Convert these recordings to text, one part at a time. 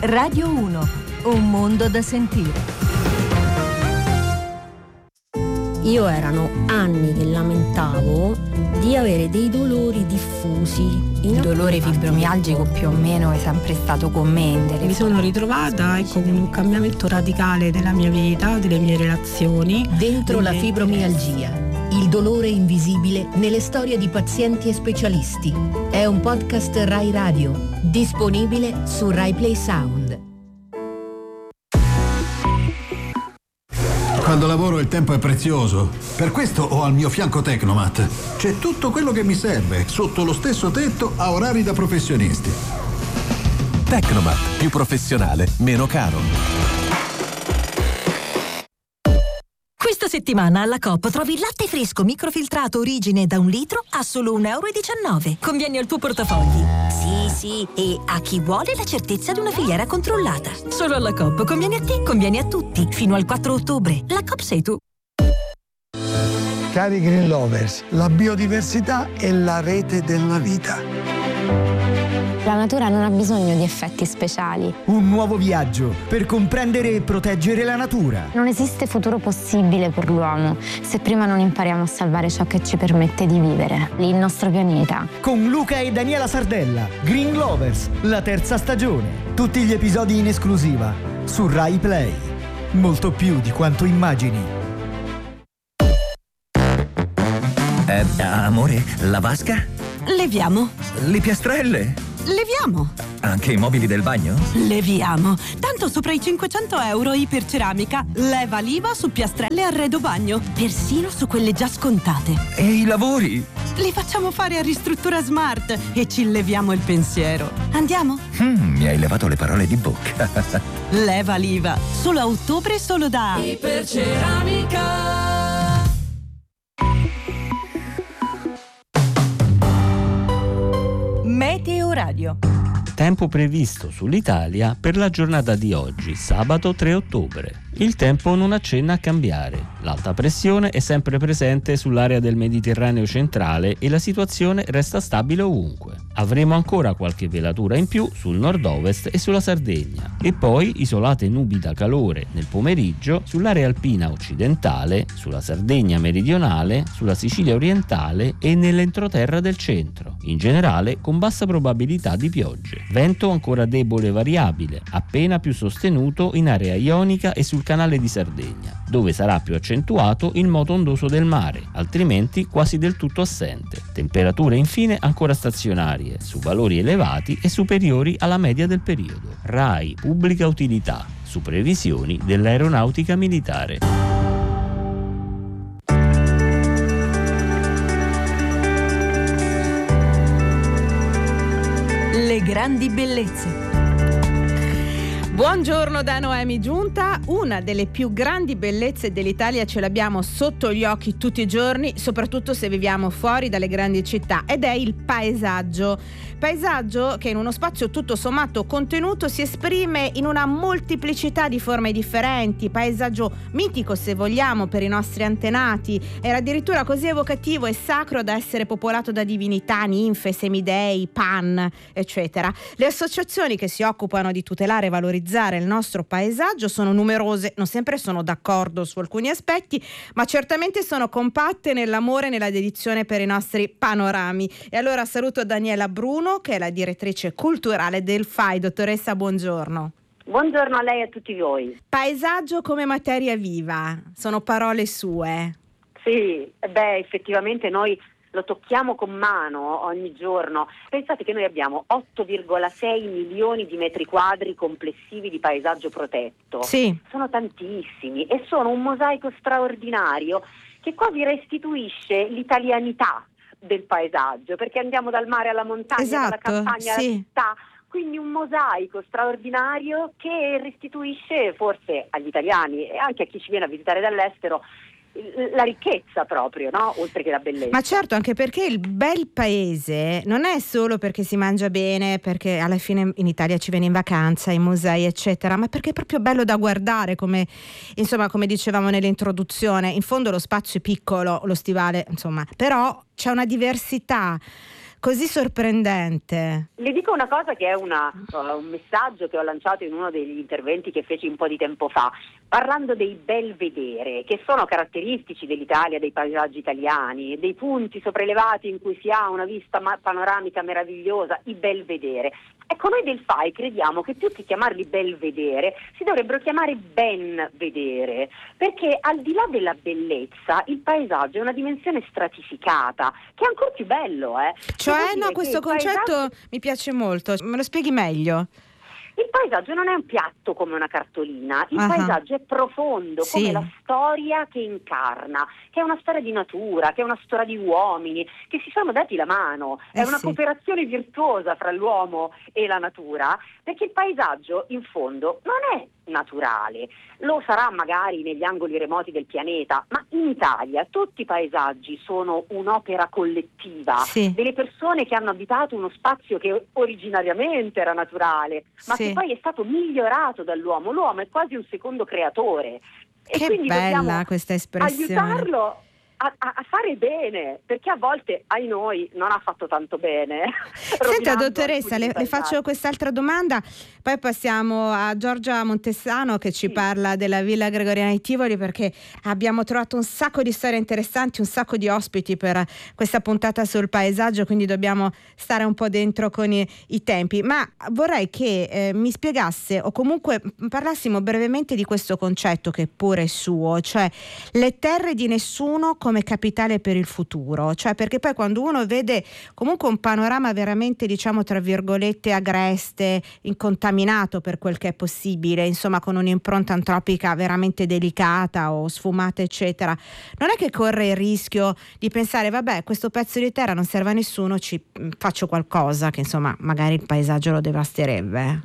Radio 1, un mondo da sentire. Io erano anni che lamentavo di avere dei dolori diffusi. Il dolore fibromialgico più o meno è sempre stato con me. Mi sono ritrovata con un cambiamento radicale della mia vita, delle mie relazioni. Dentro la fibromialgia, il dolore invisibile nelle storie di pazienti e specialisti. È un podcast Rai Radio, disponibile su Rai Play Sound. Quando lavoro il tempo è prezioso, per questo ho al mio fianco Tecnomat. C'è tutto quello che mi serve, sotto lo stesso tetto, a orari da professionisti. Tecnomat, più professionale, meno caro. Questa settimana alla Coop trovi il latte fresco microfiltrato origine da 1 litro a solo €1,19. Conviene al tuo portafogli. Sì, e a chi vuole la certezza di una filiera controllata. Solo alla Coop conviene a te, conviene a tutti. Fino al 4 ottobre. La Coop sei tu. Cari Green Lovers, la biodiversità è la rete della vita. La natura non ha bisogno di effetti speciali. Un nuovo viaggio per comprendere e proteggere la natura. Non esiste futuro possibile per l'uomo se prima non impariamo a salvare ciò che ci permette di vivere, il nostro pianeta. Con Luca e Daniela Sardella, Green Lovers, la 3ª stagione. Tutti gli episodi in esclusiva su Rai Play. Molto più di quanto immagini. Amore, la vasca? Leviamo. Le piastrelle? Leviamo. Anche i mobili del bagno? Leviamo. Tanto sopra i €500 iperceramica. Leva l'IVA su piastrelle e arredo bagno. Persino su quelle già scontate. E i lavori? Li facciamo fare a Ristruttura Smart e ci leviamo il pensiero. Andiamo? Mi hai levato le parole di bocca. Leva l'IVA. Solo a ottobre, solo da Iperceramica. Meteo Radio. Tempo previsto sull'Italia per la giornata di oggi, sabato 3 ottobre. Il tempo non accenna a cambiare. L'alta pressione è sempre presente sull'area del Mediterraneo centrale e la situazione resta stabile ovunque. Avremo ancora qualche velatura in più sul nord-ovest e sulla Sardegna. E poi isolate nubi da calore nel pomeriggio sull'area alpina occidentale, sulla Sardegna meridionale, sulla Sicilia orientale e nell'entroterra del centro. In generale con bassa probabilità di piogge. Vento ancora debole e variabile, appena più sostenuto in area ionica e sul canale di Sardegna, dove sarà più accentuato il moto ondoso del mare, altrimenti quasi del tutto assente. Temperature infine ancora stazionarie, su valori elevati e superiori alla media del periodo. RAI Pubblica Utilità, su previsioni dell'Aeronautica Militare. Le grandi bellezze. Buongiorno da Noemi Giunta. Una delle più grandi bellezze dell'Italia ce l'abbiamo sotto gli occhi tutti i giorni, soprattutto se viviamo fuori dalle grandi città, ed è il paesaggio. Paesaggio che in uno spazio tutto sommato contenuto si esprime in una moltiplicità di forme differenti. Paesaggio mitico, se vogliamo, per i nostri antenati. Era addirittura così evocativo e sacro da essere popolato da divinità, ninfe, semidei, Pan, eccetera. Le associazioni che si occupano di tutelare e valorizzare il nostro paesaggio sono numerose, non sempre sono d'accordo su alcuni aspetti, ma certamente sono compatte nell'amore e nella dedizione per i nostri panorami. E allora saluto Daniela Bruno, che è la direttrice culturale del FAI. Dottoressa, buongiorno. Buongiorno a lei e a tutti voi. Paesaggio come materia viva, sono parole sue. Sì, effettivamente noi lo tocchiamo con mano ogni giorno. Pensate che noi abbiamo 8,6 milioni di metri quadri complessivi di paesaggio protetto. Sì. Sono tantissimi e sono un mosaico straordinario che quasi restituisce l'italianità del paesaggio, perché andiamo dal mare alla montagna, esatto, dalla campagna alla sì, città. Quindi un mosaico straordinario che restituisce forse agli italiani e anche a chi ci viene a visitare dall'estero la ricchezza proprio, no? Oltre che la bellezza. Ma certo, anche perché il bel paese non è solo perché si mangia bene, perché alla fine in Italia ci viene in vacanza, in musei eccetera, ma perché è proprio bello da guardare, come dicevamo nell'introduzione. In fondo lo spazio è piccolo, lo stivale, insomma, però c'è una diversità così sorprendente? Le dico una cosa che è un messaggio che ho lanciato in uno degli interventi che feci un po' di tempo fa, parlando dei belvedere, che sono caratteristici dell'Italia, dei paesaggi italiani, dei punti sopraelevati in cui si ha una vista panoramica meravigliosa, i belvedere. Ecco, noi del FAI crediamo che più che chiamarli belvedere si dovrebbero chiamare ben vedere, perché al di là della bellezza il paesaggio è una dimensione stratificata, che è ancora più bello. Cioè, no, questo concetto mi piace molto, me lo spieghi meglio? Il paesaggio non è un piatto come una cartolina, il paesaggio è profondo, come la storia che incarna, che è una storia di natura, che è una storia di uomini, che si sono dati la mano, è una cooperazione virtuosa fra l'uomo e la natura, perché il paesaggio in fondo non è naturale, lo sarà magari negli angoli remoti del pianeta, ma in Italia tutti i paesaggi sono un'opera collettiva, delle persone che hanno abitato uno spazio che originariamente era naturale, ma che poi è stato migliorato dall'uomo. L'uomo è quasi un secondo creatore. Che e quindi bella questa espressione. Aiutarlo a fare bene, perché a volte ai noi non ha fatto tanto bene. Senta, dottoressa, le faccio quest'altra domanda, poi passiamo a Giorgia Montesano che ci parla della Villa Gregoriana di Tivoli, perché abbiamo trovato un sacco di storie interessanti, un sacco di ospiti per questa puntata sul paesaggio, quindi dobbiamo stare un po' dentro con i tempi, ma vorrei che mi spiegasse o comunque parlassimo brevemente di questo concetto che pure è suo, cioè le terre di nessuno come capitale per il futuro, cioè perché poi quando uno vede comunque un panorama veramente, diciamo tra virgolette, agreste, incontaminato per quel che è possibile, insomma con un'impronta antropica veramente delicata o sfumata eccetera, non è che corre il rischio di pensare vabbè, questo pezzo di terra non serve a nessuno, ci faccio qualcosa che insomma magari il paesaggio lo devasterebbe?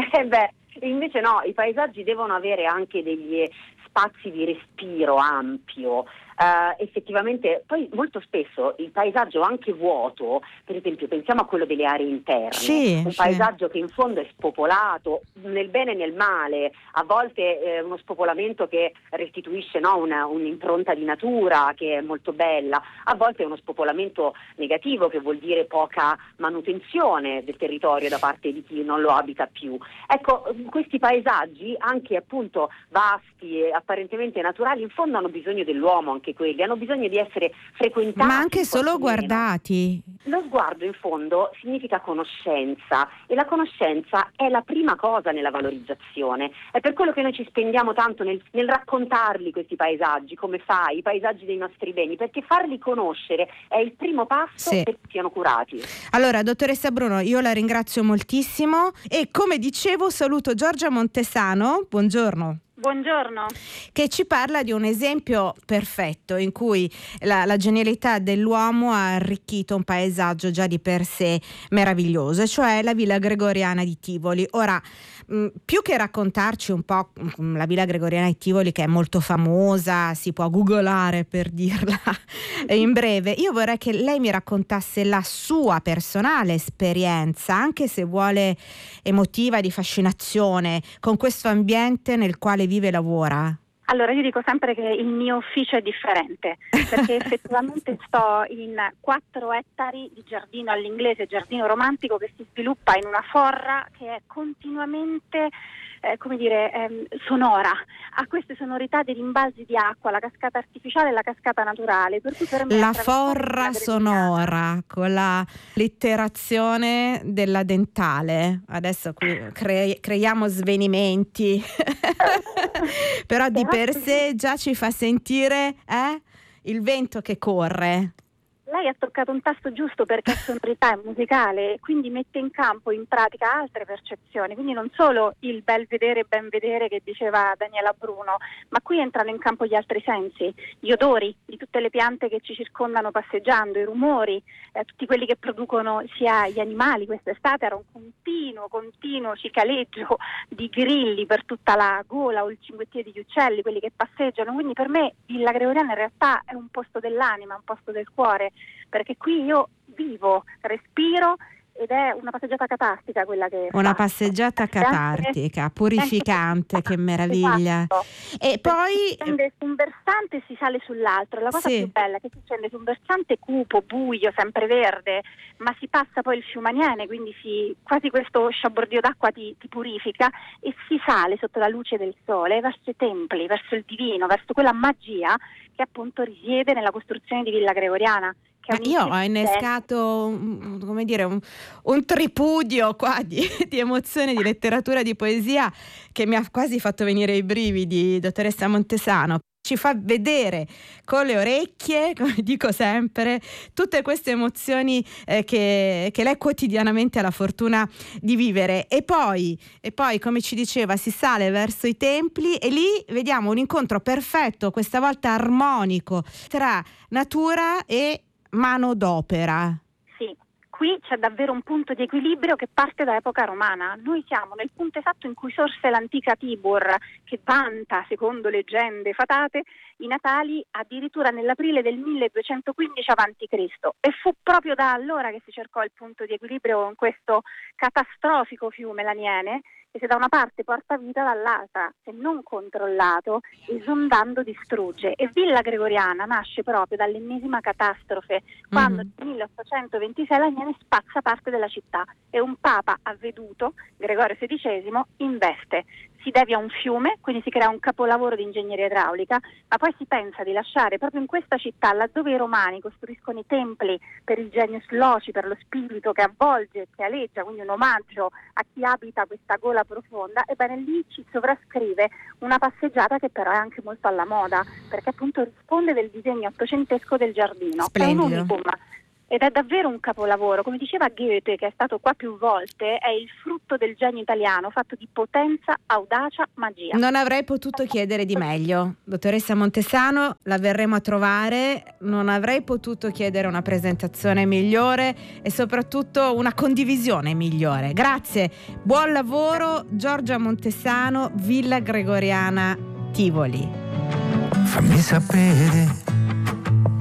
Invece no, i paesaggi devono avere anche degli spazi di respiro ampio. Effettivamente poi molto spesso il paesaggio anche vuoto, per esempio pensiamo a quello delle aree interne, un paesaggio che in fondo è spopolato nel bene e nel male, a volte uno spopolamento che restituisce un'impronta di natura che è molto bella, a volte è uno spopolamento negativo che vuol dire poca manutenzione del territorio da parte di chi non lo abita più. Ecco, questi paesaggi anche appunto vasti e apparentemente naturali in fondo hanno bisogno dell'uomo, anche quelli hanno bisogno di essere frequentati, ma anche solo guardati. Lo sguardo in fondo significa conoscenza e la conoscenza è la prima cosa nella valorizzazione, è per quello che noi ci spendiamo tanto nel raccontarli questi paesaggi, come fai, i paesaggi dei nostri beni, perché farli conoscere è il primo passo perché siano curati. Allora, dottoressa Bruno, io la ringrazio moltissimo e come dicevo saluto Giorgia Montesano, buongiorno. Buongiorno. Che ci parla di un esempio perfetto in cui la genialità dell'uomo ha arricchito un paesaggio già di per sé meraviglioso, cioè la Villa Gregoriana di Tivoli. Ora, più che raccontarci un po' la Villa Gregoriana di Tivoli, che è molto famosa, si può googolare per dirla in breve, io vorrei che lei mi raccontasse la sua personale esperienza, anche se vuole emotiva, di fascinazione, con questo ambiente nel quale vive e lavora. Allora, io dico sempre che il mio ufficio è differente, perché effettivamente sto in 4 ettari di giardino all'inglese, giardino romantico, che si sviluppa in una forra che è continuamente sonora, ha queste sonorità dei rimbalzi di acqua, la cascata artificiale e la cascata naturale, per cui per me la forra sonora con la litterazione della dentale. Adesso qui creiamo svenimenti però di per sé già ci fa sentire il vento che corre. Lei ha toccato un tasto giusto, perché sonorità è musicale e quindi mette in campo, in pratica, altre percezioni, quindi non solo il bel vedere e ben vedere che diceva Daniela Bruno, ma qui entrano in campo gli altri sensi, gli odori di tutte le piante che ci circondano passeggiando, i rumori, tutti quelli che producono sia gli animali. Quest'estate era un continuo cicaleggio di grilli per tutta la gola, o il cinguettio degli uccelli, quelli che passeggiano, quindi per me Villa Gregoriana in realtà è un posto dell'anima, un posto del cuore, perché qui io vivo, respiro ed è una passeggiata catartica quella che una passeggiata catartica, purificante, che meraviglia. Esatto. E poi si scende su un versante e si sale sull'altro. La cosa più bella è che si scende su un versante cupo, buio, sempre verde, ma si passa poi il fiume Aniene, quindi quasi questo sciabordio d'acqua ti purifica, e si sale sotto la luce del sole verso i templi, verso il divino, verso quella magia che appunto risiede nella costruzione di Villa Gregoriana. Io ho innescato un tripudio qua di emozione, di letteratura, di poesia, che mi ha quasi fatto venire i brividi, dottoressa Montesano. Ci fa vedere con le orecchie, come dico sempre, tutte queste emozioni che lei quotidianamente ha la fortuna di vivere. E poi, come ci diceva, si sale verso i templi e lì vediamo un incontro perfetto, questa volta armonico, tra natura e manodopera. Sì, qui c'è davvero un punto di equilibrio che parte da epoca romana. Noi siamo nel punto esatto in cui sorse l'antica Tibur, che vanta, secondo leggende fatate, i natali addirittura nell'aprile del 1215 a.C. e fu proprio da allora che si cercò il punto di equilibrio con questo catastrofico fiume l'Aniene, che se da una parte porta vita, dall'altra, se non controllato, esondando distrugge. E Villa Gregoriana nasce proprio dall'ennesima catastrofe, quando nel 1826 l'Aniene spazza parte della città e un papa avveduto, Gregorio XVI, investe. Si devia un fiume, quindi si crea un capolavoro di ingegneria idraulica, ma poi si pensa di lasciare proprio in questa città, laddove i romani costruiscono i templi per il genius loci, per lo spirito che avvolge, che aleggia, quindi un omaggio a chi abita questa gola profonda. Ebbene, lì ci sovrascrive una passeggiata che però è anche molto alla moda, perché appunto risponde del disegno ottocentesco del giardino. Splendido. È un unicum. Ed è davvero un capolavoro, come diceva Goethe, che è stato qua più volte, è il frutto del genio italiano, fatto di potenza, audacia, magia. Non avrei potuto chiedere di meglio. Dottoressa Montesano, la verremo a trovare, non avrei potuto chiedere una presentazione migliore e soprattutto una condivisione migliore. Grazie, buon lavoro, Giorgia Montesano, Villa Gregoriana, Tivoli. Fammi sapere